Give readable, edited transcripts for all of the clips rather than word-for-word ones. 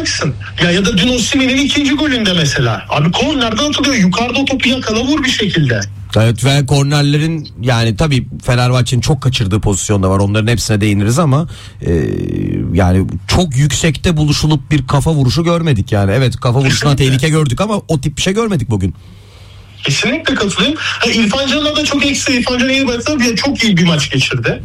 atacaksın. Ya da dün Osimhen'in ikinci golünde mesela. Abi kornerden atılıyor. Yukarıda o topu yakala vur bir şekilde. Evet ve kornerlerin yani tabii Fenerbahçe'nin çok kaçırdığı pozisyonda var. Onların hepsine değiniriz ama yani çok yüksekte buluşulup bir kafa vuruşu görmedik yani. Evet, kafa vuruşuna tehlike gördük ama o tip bir şey görmedik bugün. Kesinlikle katılıyorum. İrfan Can'a da çok ekstra. İrfan Can Eğribaş'ta çok iyi bir maç geçirdi.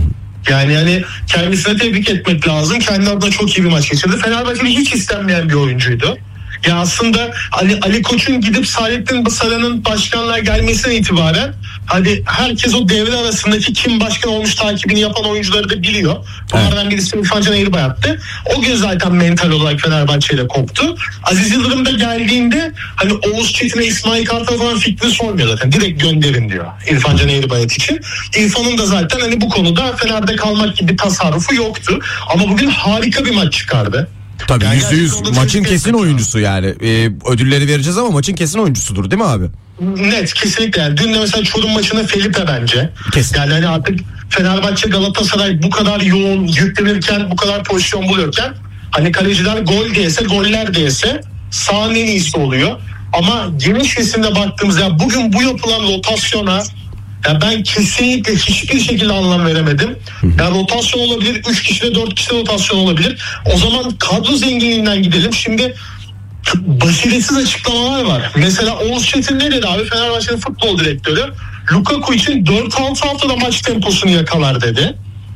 Yani kendisine tebrik etmek lazım. Kendi adına çok iyi bir maç geçirdi. Fenerbahçe'nin hiç istenmeyen bir oyuncuydu. Ya aslında Ali Koç'un gidip Saadettin Saran'ın başkanlığa gelmesinden itibaren hadi herkes o devre arasındaki kim başkan olmuş takibini yapan oyuncuları da biliyor. Onlardan birisi İrfan Can Eğribayat'tı. O gün zaten mental olarak Fenerbahçe ile koptu. Aziz Yıldırım da geldiğinde hani Oğuz Çetin'e, İsmail Kartal falan fikri sormuyor zaten. Direkt gönderin diyor İrfan Can Eğribayat için. İrfan'ın da zaten hani bu konuda Fener'de kalmak gibi tasarrufu yoktu. Ama bugün harika bir maç çıkardı. Tabii yani %100 maçın kesin oyuncusu yani. Ödülleri vereceğiz ama maçın kesin oyuncusudur değil mi abi? Net, kesinlikle. Yani dün de mesela Çorum maçında Felipe bence. Kesin. Yani hani artık Fenerbahçe Galatasaray bu kadar yoğun yüklenirken, bu kadar pozisyon buluyorken hani kaleciler gol diyese, goller diyese sahanın en iyisi oluyor. Ama geniş resimde baktığımızda bugün bu yapılan rotasyona ya ben kesinlikle hiçbir şekilde anlam veremedim. Yani rotasyon olabilir, 3 kişide 4 kişide rotasyon olabilir. O zaman kadro zenginliğinden gidelim. Şimdi basiretsiz açıklamalar var. Mesela Oğuz Çetin ne dedi abi? Fenerbahçe'nin futbol direktörü Lukaku için 4-6 haftada maç temposunu yakalar dedi.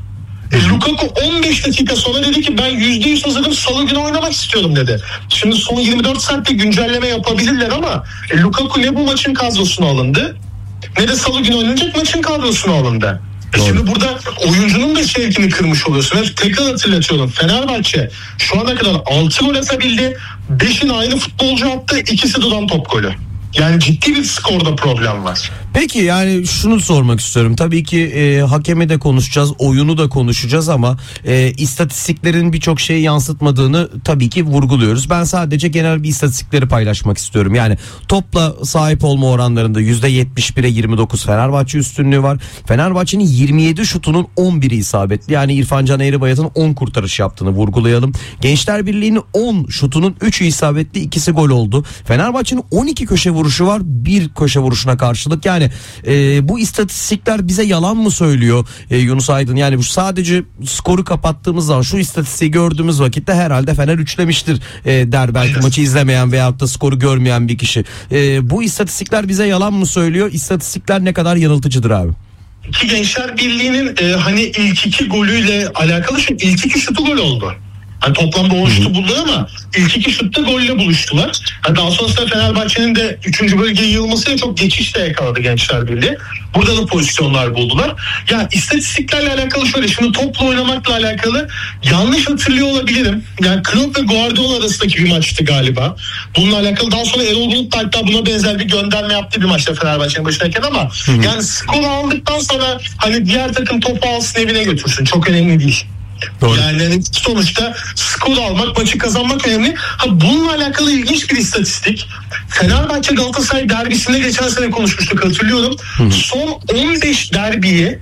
Lukaku 15 dakika sonra dedi ki ben %100 hazırım, salı günü oynamak istiyorum dedi. Şimdi son 24 saatte güncelleme yapabilirler ama Lukaku ne bu maçın kadrosuna alındı ne de salı günü oynanacak maçın kadrosuna alındı. Şimdi burada oyuncunun da şevkini kırmış oluyorsun. Tekrar hatırlatıyorum. Fenerbahçe şu ana kadar 6 gol atabildi. 5'in aynı futbolcu attı. 2'si duran top golü. Yani ciddi bir skorda problem var. Peki yani şunu sormak istiyorum. Tabii ki hakemi de konuşacağız, oyunu da konuşacağız ama istatistiklerin birçok şeyi yansıtmadığını tabii ki vurguluyoruz. Ben sadece genel bir istatistikleri paylaşmak istiyorum. Yani topla sahip olma oranlarında %71'e 29 Fenerbahçe üstünlüğü var. Fenerbahçe'nin 27 şutunun 11'i isabetli. Yani İrfan Can Eğribayat'ın 10 kurtarış yaptığını vurgulayalım. Gençler Birliği'nin 10 şutunun 3'ü isabetli, 2'si gol oldu. Fenerbahçe'nin 12 köşe vuruşu var, bir köşe vuruşuna karşılık. Yani bu istatistikler bize yalan mı söylüyor Yunus Aydın? Yani bu sadece skoru kapattığımız zaman şu istatistiği gördüğümüz vakitte herhalde Fener üçlemiştir der belki maçı izlemeyen veyahut da skoru görmeyen bir kişi. Bu istatistikler bize yalan mı söylüyor? İstatistikler ne kadar yanıltıcıdır abi? Ki Gençler Birliği'nin hani ilk 2 golüyle alakalı ilk 2 şutu gol oldu. Hani toplamda 10 şutu buldular ama ilk 2 şutta golle buluştular. Yani daha sonrasında Fenerbahçe'nin de 3. bölgeye yığılmasıyla çok geçişle yakaladı Gençler Birliği. Burada da pozisyonlar buldular. Ya istatistiklerle alakalı şöyle, şimdi topla oynamakla alakalı yanlış hatırlıyor olabilirim. Yani Klopp ve Guardiola arasındaki bir maçtı galiba. Bununla alakalı daha sonra Erol Bulut da hatta buna benzer bir gönderme yaptı bir maçta Fenerbahçe'nin başındayken ama yani skor aldıktan sonra hani diğer takım topu alsın evine götürsün. Çok önemli değil. Doğru. Yani sonuçta skor almak, maçı kazanmak önemli. Bununla alakalı ilginç bir istatistik. Fenerbahçe Galatasaray derbisinde geçen sene konuşmuştuk, hatırlıyorum. Son 15 derbiyi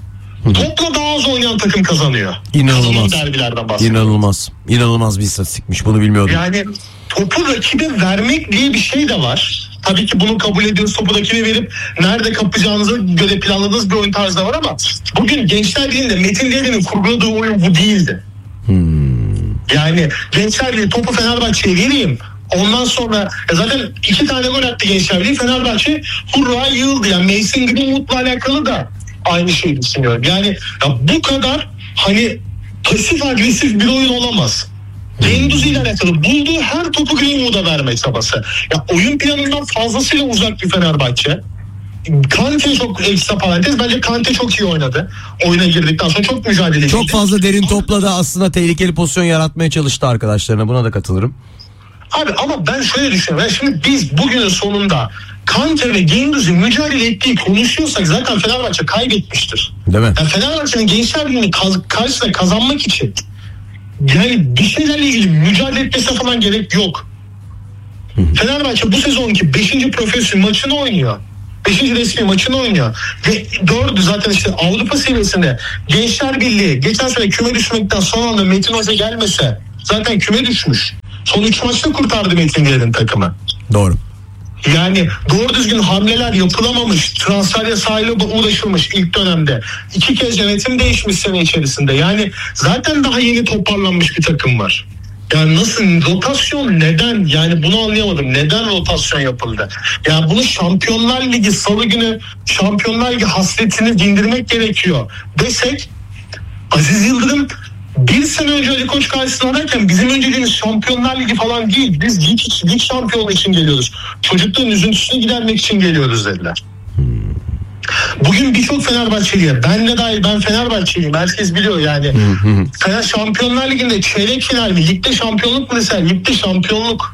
topla daha az oynayan takım kazanıyor. İnanılmaz. Derbilerden bahsediyorum. İnanılmaz bir istatistikmiş. Bunu bilmiyordum. Yani topu rakibe vermek diye bir şey de var. Tabii ki bunu kabul ediyoruz. Topu rakibe verip nerede kapacağınıza göre planladığınız bir oyun tarzı da var ama bugün Gençler Birliği'nde Metin Derin'in kurguladığı oyun bu değildi. Yani Gençler Birliği topu Fenerbahçe'ye vereyim. Ondan sonra zaten 2 tane gol attı Gençler Birliği. Fenerbahçe hurra yığıldı. Yani Mason Greenwood'la alakalı da aynı şeyi düşünüyorum. Yani ya bu kadar hani pasif agresif bir oyun olamaz. Gündüz ile alakalı bulduğu her topu Greenwood'a verme çabası. Ya oyun planından fazlasıyla uzak bir Fenerbahçe. Kante çok ekstra parantez. Bence Kante çok iyi oynadı. Oyuna girdikten sonra çok mücadeleci. Çok fazla derin topla da aslında tehlikeli pozisyon yaratmaya çalıştı arkadaşlarına. Buna da katılırım. Abi ama ben şöyle düşünüyorum. Yani şimdi biz bugünün sonunda Kante ve Gündüz'ün mücadele ettiği konuşuyorsak zaten Fenerbahçe kaybetmiştir. Değil mi? Yani Fenerbahçe'nin Gençler Birliği'ni karşısında kazanmak için yani bir şeylerle ilgili mücadele etmesine falan gerek yok. Fenerbahçe bu sezonki 5. profesyonel maçını oynuyor. 5. resmi maçını oynuyor. Ve 4'ü zaten işte Avrupa seviyesinde Gençler Birliği geçen sene küme düşmekten son anda Metin Hoca gelmese zaten küme düşmüş. Son 3 maçta kurtardı Metin Gül'ün takımı. Doğru. Yani doğru düzgün hamleler yapılamamış, transfer yasağıyla uğraşılmış ilk dönemde. 2 kez yönetim değişmiş sene içerisinde. Yani zaten daha yeni toparlanmış bir takım var. Yani nasıl, rotasyon neden? Yani bunu anlayamadım. Neden rotasyon yapıldı? Yani bunu Şampiyonlar Ligi salı günü Şampiyonlar Ligi hasretini dindirmek gerekiyor desek, Aziz Yıldırım bir sene önce Ali Koç karşısına ararken bizim önceliğimiz Şampiyonlar Ligi falan değil. Biz lig şampiyonu için geliyoruz. Çocukların üzüntüsünü gidermek için geliyoruz dediler. Bugün birçok Fenerbahçeliye, ben de dahil, ben Fenerbahçeliyim, herkes biliyor yani. Şampiyonlar Ligi'nde çeyrek final mi? Ligde şampiyonluk mu desem? Ligde şampiyonluk.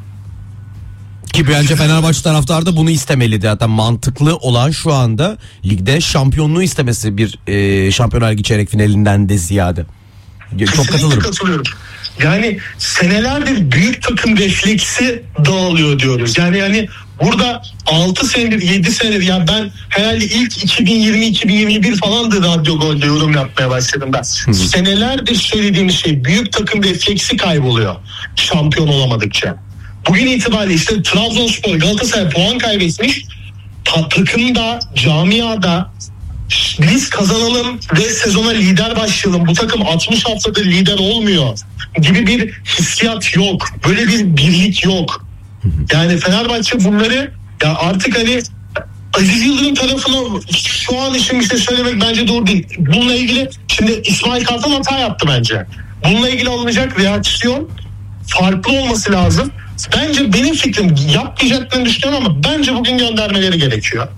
Ki bence Fenerbahçe taraftarı da bunu istemeliydi. Hatta mantıklı olan şu anda ligde şampiyonluğu istemesi bir Şampiyonlar Ligi çeyrek finalinden de ziyade. Çok katılıyorum. Yani senelerdir büyük takım refleksi dağılıyor diyoruz. Yani burada 6 senedir 7 senedir, ya ben herhalde ilk 2020-2021 falandı Radyo Gol'de yorum yapmaya başladım ben. Senelerdir söylediğimiz şey, büyük takım refleksi kayboluyor şampiyon olamadıkça. Bugün itibariyle işte Trabzonspor, Galatasaray puan kaybetmiş. Takımda, camiada biz kazanalım ve sezona lider başlayalım, bu takım 60 haftadır lider olmuyor gibi bir hissiyat yok. Böyle bir birlik yok. Yani Fenerbahçe bunları, ya artık hani Aziz Yıldırım tarafını şu an için bir şey söylemek bence doğru değil. Bununla ilgili şimdi İsmail Kartal hata yaptı bence. Bununla ilgili alınacak reaksiyon farklı olması lazım. Bence, benim fikrim, yapmayacaklarını düşünüyorum ama bence bugün göndermeleri gerekiyor.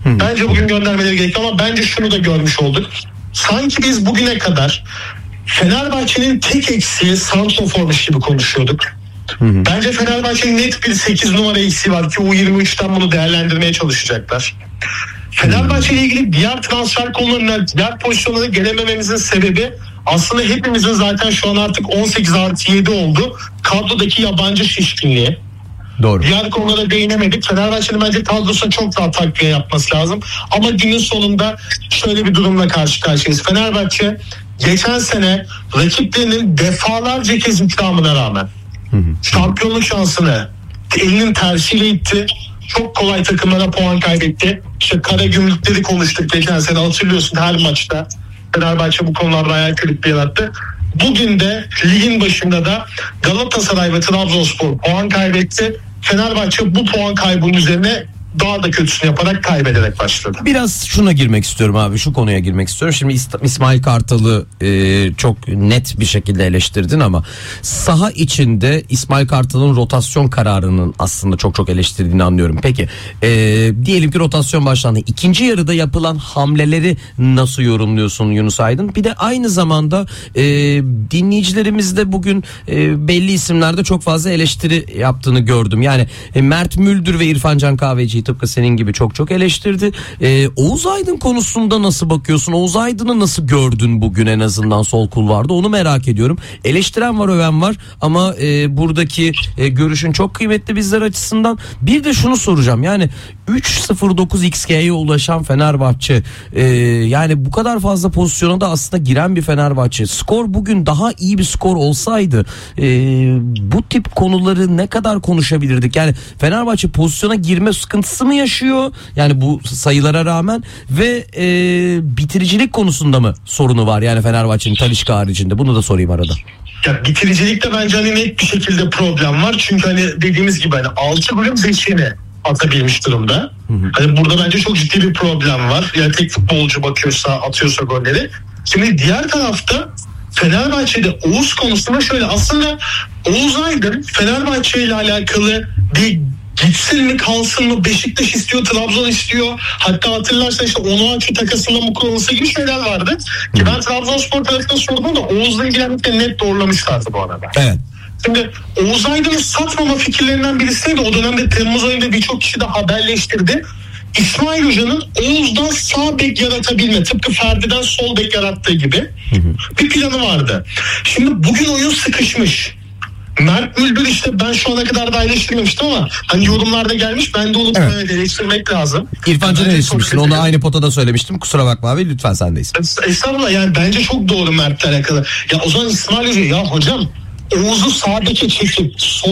Ama bence şunu da görmüş olduk. Sanki biz bugüne kadar Fenerbahçe'nin tek eksiği santroformuş gibi konuşuyorduk. Bence Fenerbahçe'nin net bir 8 numara eksiği var ki U23'ten bunu değerlendirmeye çalışacaklar. Fenerbahçe ile ilgili diğer transfer konularına, diğer pozisyonlara gelemememizin sebebi aslında hepimizin zaten şu an artık 18+7 oldu kadrodaki yabancı şişkinliği. Doğru. Diğer konulara değinemedik. Fenerbahçe'nin bence kadrosuna çok daha takviye yapması lazım. Ama günün sonunda şöyle bir durumla karşı karşıyayız. Fenerbahçe geçen sene rakiplerinin defalarca kez ikramına rağmen şampiyonluk şansını elinin tersiyle itti. Çok kolay takımlara puan kaybetti. İşte Karagümrükleri konuştuk geçen sene, hatırlıyorsun, her maçta Fenerbahçe bu konularda hayal kırıklığı yarattı. Bugün de ligin başında da Galatasaray ve Trabzonspor puan kaybetti. Fenerbahçe bu puan kaybının üzerine daha da kötüsünü yaparak, kaybederek başladı. Biraz şuna girmek istiyorum abi, şu konuya girmek istiyorum. Şimdi İsmail Kartal'ı çok net bir şekilde eleştirdin ama saha içinde İsmail Kartal'ın rotasyon kararının aslında çok eleştirdiğini anlıyorum. Peki diyelim ki rotasyon başlandı. İkinci yarıda yapılan hamleleri nasıl yorumluyorsun Yunus Aydın? Bir de aynı zamanda dinleyicilerimizde bugün belli isimlerde çok fazla eleştiri yaptığını gördüm. Yani Mert Müldür ve İrfan Can Kahveci'yi tıpkı senin gibi çok eleştirdi. Oğuz Aydın konusunda nasıl bakıyorsun? Oğuz Aydın'ı nasıl gördün bugün, en azından sol kulvarda? Onu merak ediyorum. Eleştiren var, öven var ama buradaki görüşün çok kıymetli bizler açısından. Bir de şunu soracağım. Yani 3.09 XG'ye ulaşan Fenerbahçe, yani bu kadar fazla pozisyona da aslında giren bir Fenerbahçe. Skor bugün daha iyi bir skor olsaydı bu tip konuları ne kadar konuşabilirdik? Yani Fenerbahçe pozisyona girme sıkıntısı mı yaşıyor? Yani bu sayılara rağmen ve bitiricilik konusunda mı sorunu var? Yani Fenerbahçe'nin Talisca haricinde. Bunu da sorayım arada. Ya bitiricilikte bence hani net bir şekilde problem var. Çünkü hani dediğimiz gibi hani 6 golün 5'ini atabilmiş durumda. Hani burada bence çok ciddi bir problem var. Yani tek futbolcu atıyorsa golleri. Şimdi diğer tarafta Fenerbahçe'de Oğuz konusunda şöyle, aslında Oğuz Aydın Fenerbahçe ile alakalı bir gitsin mi kalsın mı, Beşiktaş istiyor, Trabzon istiyor. Hatta hatırlarsan işte Onuachu takasında mı kurulması gibi şeyler vardı. Ki ben Trabzonspor tarafına sordum da Oğuz'la ilgilenmekle net doğrulamışlardı bu arada. Evet. Şimdi Oğuz Aydın'ı satmama fikirlerinden birisiydi. O dönemde Temmuz ayında birçok kişi de haberleştirdi. İsmail Hoca'nın Oğuz'dan sağ bek yaratabilme, tıpkı Ferdi'den sol bek yarattığı gibi bir planı vardı. Şimdi bugün oyun sıkışmış. Mert Müldür işte ben şu ana kadar da eleştirmemiştim ama hani yorumlarda gelmiş, ben de onu eleştirmek lazım. İrfan Can'ı eleştirmişsin, onu aynı potada söylemiştim, kusura bakma abi, lütfen sendeyiz. Estağfurullah, yani bence çok doğru Mert'le alakalı. Ya o zaman İsmail Hoca, ya hocam Oğuz'u sağ beke çekip sol